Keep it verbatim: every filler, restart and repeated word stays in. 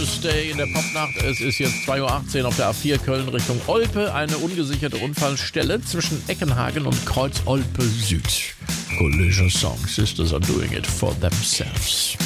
Tuesday in der Popnacht. Es ist jetzt zwei Uhr achtzehn auf der A vier Köln Richtung Olpe. Eine ungesicherte Unfallstelle zwischen Eckenhagen und Kreuz Olpe Süd. Collision Song, Sisters are doing it for themselves.